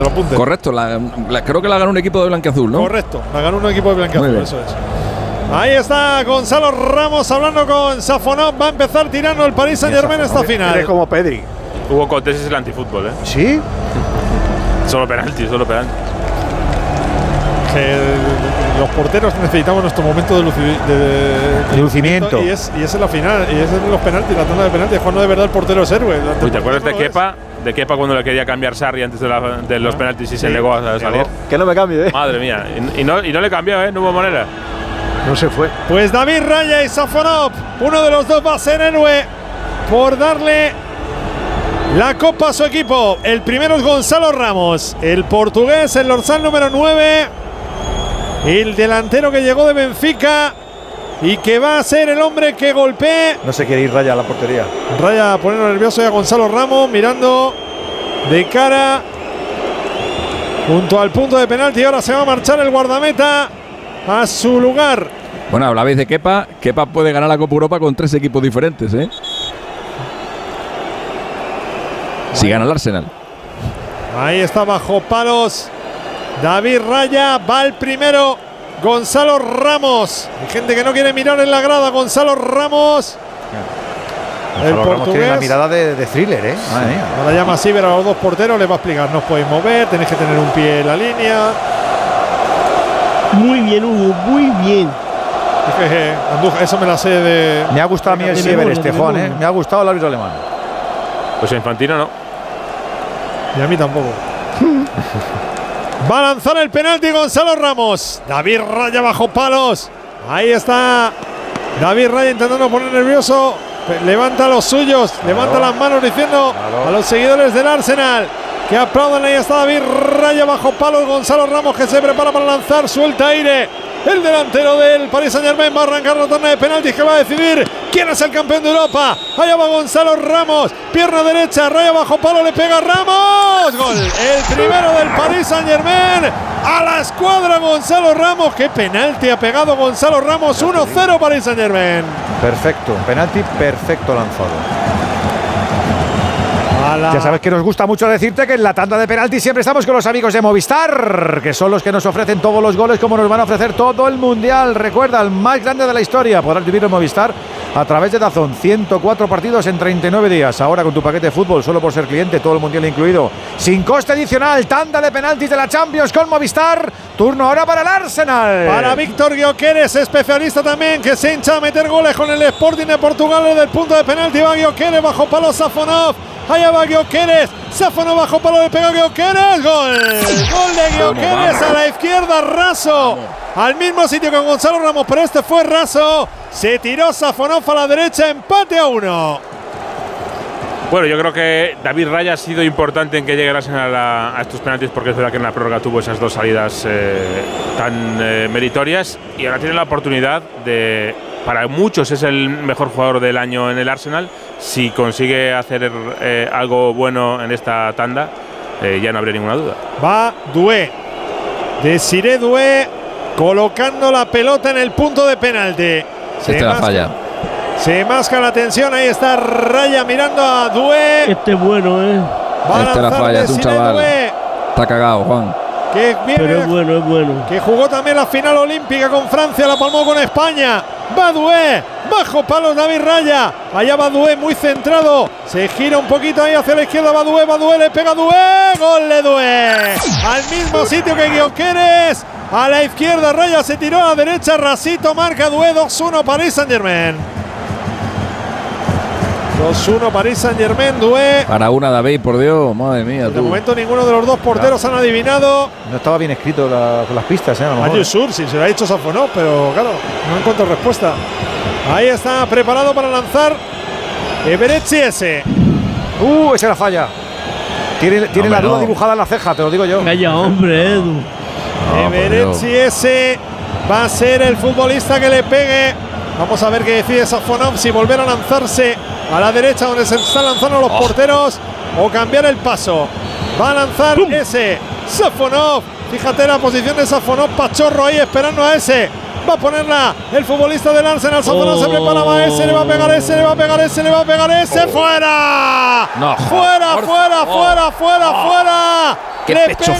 Correcto, creo que la ganó un equipo de blanquiazul, ¿no? Correcto, la ganó un equipo de blanquiazul, eso es. Ahí está Gonzalo Ramos hablando con Safonov. Va a empezar tirando el Paris Saint-Germain esta final. Es como Pedri. Hugo Cortés es el antifútbol, ¿eh? ¿Sí? Solo penalti, solo penalti. Los porteros necesitamos nuestro momento de lucimiento. Y es en la final, y es en los penaltis, la tanda de penaltis. Cuando de verdad el portero es héroe. ¿Te acuerdas de Kepa? De Kepa cuando le quería cambiar Sarri antes de los penaltis y se negó a salir. Que no me cambie, ¿eh? Madre mía. Y no le cambió, ¿eh? No hubo manera. No se fue. Pues David Raya y Safonov, uno de los dos va a ser héroe por darle la copa a su equipo. El primero es Gonzalo Ramos, el portugués, el dorsal número 9, el delantero que llegó de Benfica y que va a ser el hombre que golpee. No se quiere ir Raya a la portería. Raya poniendo nervioso ya a Gonzalo Ramos, mirando de cara junto al punto de penalti. Ahora se va a marchar el guardameta a su lugar. Bueno, hablabais de Kepa. Kepa puede ganar la Copa Europa con 3 equipos diferentes, ¿eh? Si gana el Arsenal. Ahí está bajo palos David Raya. Va el primero Gonzalo Ramos. Hay gente que no quiere mirar en la grada. Gonzalo Ramos. El portugués tiene la mirada de thriller, ¿eh? Ahora llama Siever a los dos porteros. Les va a explicar. No os podéis mover. Tenéis que tener un pie en la línea. Muy bien, Hugo, muy bien. Andújar, eso me la sé de. Me ha gustado a mí el Siever Juan, ¿eh? Me ha gustado el árbitro alemán. Pues a Infantino no. Y a mí tampoco. Va a lanzar el penalti Gonzalo Ramos. David Raya bajo palos. Ahí está David Raya intentando poner nervioso. Levanta a los suyos, levanta las manos diciendo a los seguidores del Arsenal que aplaudan. Ahí está David Raya bajo palos. Gonzalo Ramos que se prepara para lanzar, suelta aire. El delantero del Paris Saint-Germain va a arrancar la tanda de penaltis que va a decidir quién es el campeón de Europa. Allá va Gonzalo Ramos, pierna derecha, Raya bajo palo, le pega Ramos. Gol, el primero del Paris Saint-Germain a la escuadra Gonzalo Ramos. Qué penalti ha pegado Gonzalo Ramos. 1-0 Paris Saint-Germain. Perfecto, penalti perfecto lanzado. Ya sabes que nos gusta mucho decirte que en la tanda de penaltis siempre estamos con los amigos de Movistar, que son los que nos ofrecen todos los goles como nos van a ofrecer todo el Mundial. Recuerda, el más grande de la historia. Podrás vivirlo en Movistar a través de DAZN. 104 partidos en 39 días. Ahora con tu paquete de fútbol, solo por ser cliente, todo el Mundial incluido. Sin coste adicional, tanda de penaltis de la Champions con Movistar. Turno ahora para el Arsenal. Para Víctor Gyökeres, especialista también, que se hincha a meter goles con el Sporting de Portugal desde el punto de penalti. Va Gyökeres bajo palo Safonov. Allá va Gyökeres, Safonov bajo palo, le pega Gyökeres, gol. Gol de Gyökeres a la izquierda, raso. Al mismo sitio que Gonzalo Ramos, pero este fue raso. Se tiró Safonov a la derecha, empate a 1. Bueno, yo creo que David Raya ha sido importante en que llegue el Arsenal a estos penaltis, porque es verdad que en la prórroga tuvo esas dos salidas tan meritorias y ahora tiene la oportunidad de, para muchos es el mejor jugador del año en el Arsenal. Si consigue hacer algo bueno en esta tanda, ya no habría ninguna duda. Va Doué, Desiré Doué, colocando la pelota en el punto de penalti. La falla. Se masca la tensión, ahí está Raya mirando a Doué. Este es bueno, ¿eh? Va a la falla, es un chaval. Doué. Está cagado, Juan. Que viene, pero es bueno, es bueno. Que jugó también la final olímpica con Francia, la palmó con España. Va Doué, bajo palos David Raya. Allá va Doué, muy centrado. Se gira un poquito ahí hacia la izquierda. Va Doué, le pega Doué. Gol de Doué. Al mismo sitio que Gyökeres. A la izquierda, Raya se tiró a la derecha. Rasito marca Doué. 2-1 Paris Saint-Germain. 2-1 Paris Saint-Germain, Doué. Para una, David, por Dios, madre mía. De momento ninguno de los dos porteros han adivinado. No estaba bien escrito con las pistas, ¿eh? Mayo Sur, si se lo ha dicho Safonov, pero claro, no encuentro respuesta. Ahí está, preparado para lanzar Eberechi ese. Esa la falla. Tiene la duda dibujada en la ceja, te lo digo yo. Calla, hombre, Edu. Eberechi ese va a ser el futbolista que le pegue. Vamos a ver qué decide Safonov, si volver a lanzarse a la derecha donde se están lanzando los porteros o cambiar el paso. Va a lanzar ese Safonov. Fíjate la posición de Safonov, Pachorro ahí esperando a ese. Va a ponerla el futbolista del Arsenal. Safonov se prepara, va ese, le va a pegar ese, le va a pegar ese, le va a pegar ese. ¡Fuera! No, ¡Fuera! Qué Le pecho